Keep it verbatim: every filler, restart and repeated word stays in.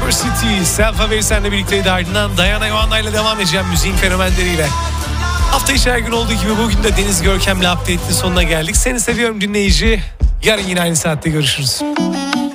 Diversity, Selfa ve senle birlikteydi, ardından Diana Johanna ile devam edeceğim müziğin fenomenleriyle. Hafta içi her gün olduğu gibi bugün de Deniz Görkem'le update'in sonuna geldik. Seni seviyorum dinleyici. Yarın yine aynı saatte görüşürüz.